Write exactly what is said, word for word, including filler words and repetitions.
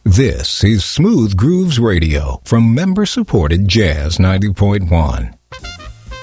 This is Smooth Grooves Radio from member-supported Jazz ninety point one.